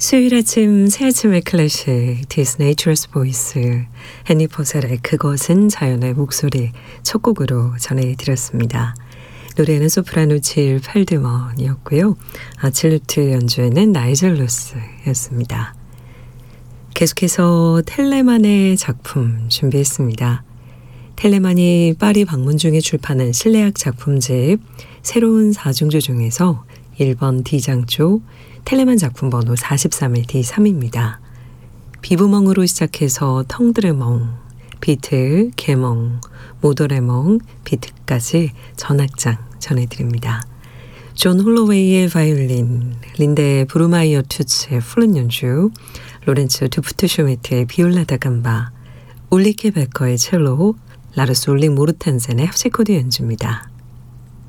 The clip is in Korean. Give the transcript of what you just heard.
수요일 아침 새 아침의 클래식 This Nature's Voice 헨리 포셀의 그것은 자연의 목소리 첫 곡으로 전해드렸습니다. 노래는 소프라노 질 팔드먼이었고요. 아칠루트 연주에는 나이젤 로스였습니다. 계속해서 텔레만의 작품 준비했습니다. 텔레만이 파리 방문 중에 출판한 실내악 작품집 새로운 사중조 중에서 1번 D장조 텔레만 작품 번호 43의 D3입니다. 비브멍으로 시작해서 텅드르멍, 비트, 개멍, 모도레멍, 비트까지 전악장 전해드립니다. 존 홀로웨이의 바이올린, 린데 브루마이어 투츠의 플룻 연주, 로렌츠 두프트 슈미트의 비올라 다 감바, 울리케 베커의 첼로, 라르스 울릭 모르텐센의 합체 코드 연주입니다.